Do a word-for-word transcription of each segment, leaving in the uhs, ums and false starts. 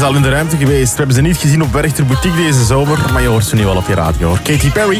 al in de ruimte geweest. We hebben ze niet gezien op Werchter Boutique deze zomer, maar je hoort ze nu al op je radio. Katy Perry.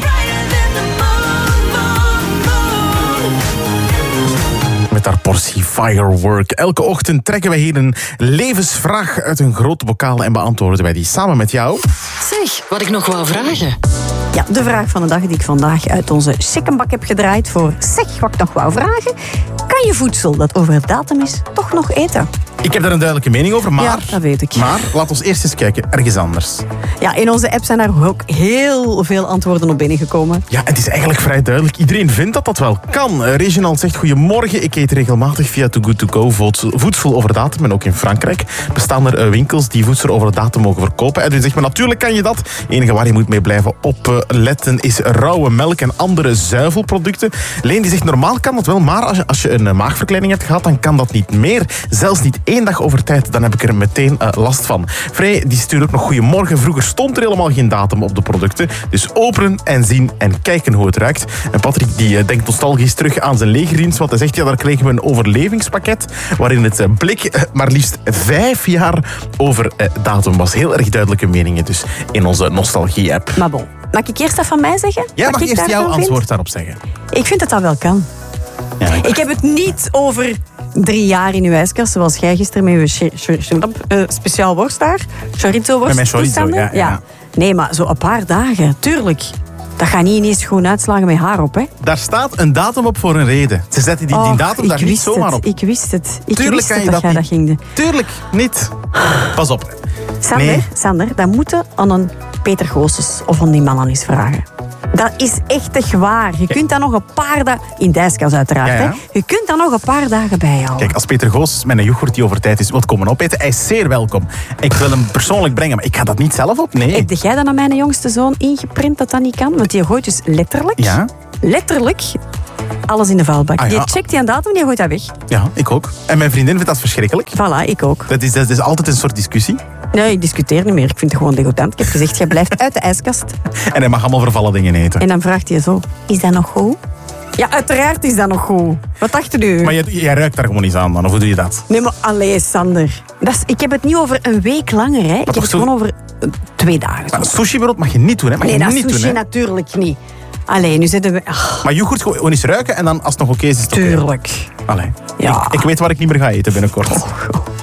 Met haar portie firework. Elke ochtend trekken wij hier een levensvraag uit een grote bokaal en beantwoorden wij die samen met jou. Zeg, wat ik nog wou vragen. Ja, de vraag van de dag die ik vandaag uit onze chickenbak heb gedraaid voor zeg wat ik nog wou vragen. Kan je voedsel dat over datum is toch nog eten? Ik heb daar een duidelijke mening over, maar... Ja, dat weet ik. Maar laat ons eerst eens kijken, ergens anders. Ja, in onze app zijn er ook heel veel antwoorden op binnengekomen. Ja, het is eigenlijk vrij duidelijk. Iedereen vindt dat dat wel kan. Reginald zegt, goedemorgen, ik eet regelmatig via Too Good To Go voedsel over datum. En ook in Frankrijk bestaan er winkels die voedsel over datum mogen verkopen. En dus zegt, maar natuurlijk kan je dat. Het enige waar je moet mee blijven opletten is rauwe melk en andere zuivelproducten. Leen die zegt, normaal kan dat wel, maar als je, als je een maagverkleining hebt gehad, dan kan dat niet meer. Zelfs niet één dag over tijd, dan heb ik er meteen uh, last van. Vrij, die stuurt ook nog goedemorgen. Vroeger stond er helemaal geen datum op de producten. Dus openen en zien en kijken hoe het ruikt. En Patrick die uh, denkt nostalgisch terug aan zijn legerdienst, want hij zegt, ja, daar kregen we een overlevingspakket waarin het uh, blik uh, maar liefst vijf jaar over uh, datum was. Heel erg duidelijke meningen dus in onze nostalgie-app. Maar bon, mag ik eerst dat van mij zeggen? Jij mag ik eerst jouw vind? antwoord daarop zeggen. Ik vind dat dat wel kan. Ja, ik... ik heb het niet over drie jaar in uw ijskast, zoals jij gisteren met uw ch- ch- ch- uh, speciaal worst daar. Chorizo worst. Met mijn chorizo, toestanden. ja, ja. Nee, maar zo een paar dagen, tuurlijk. Dat gaat niet ineens gewoon uitslagen met haar op, hè. Daar staat een datum op voor een reden. Ze zetten die, die Och, datum daar niet zomaar het, op. Ik wist het. Ik Tuurlijk wist kan het je dat, dat jij niet. dat ging doen. Tuurlijk niet. Pas op. Sander, Nee. Sander, dat moeten aan een Peter Goossens of aan die mannen eens vragen. Dat is echt echt waar. Je kunt daar nog een paar dagen... In Dijskas uiteraard, Ja, ja. hè. Je kunt daar nog een paar dagen bij houden. Kijk, als Peter Goos met een yoghurt die over tijd is wilt komen opeten, hij is zeer welkom. Ik wil hem persoonlijk brengen, maar ik ga dat niet zelf op, nee. Heb jij dan aan mijn jongste zoon ingeprint dat dat niet kan? Want die gooit dus letterlijk... Ja? Letterlijk alles in de vuilbak. Ah, ja. Die checkt die aan datum, die gooit dat weg. Ja, ik ook. En mijn vriendin vindt dat verschrikkelijk. Voilà, ik ook. Dat is, dat is altijd een soort discussie. Nee, ik discuteer niet meer. Ik vind het gewoon degoutant. Ik heb gezegd, jij blijft uit de ijskast. En hij mag allemaal vervallen dingen eten. En dan vraagt hij zo, is dat nog goed? Ja, uiteraard is dat nog goed. Wat dacht u? Maar jij, jij ruikt daar gewoon niet aan, man. Of hoe doe je dat? Nee, maar allee, Sander. Dat is, ik heb het niet over een week langer, hè. Ik heb toch het zo- gewoon over uh, twee dagen. Maar sushi-brood mag je niet doen, hè. Mag Nee, je dat niet sushi doen, hè. natuurlijk niet. Allee, nu zitten we... ach, Maar yoghurt gewoon eens ruiken en dan als het nog oké is, is het oké. tuurlijk. Allee. Ja. Ik, ik weet waar ik niet meer ga eten binnenkort.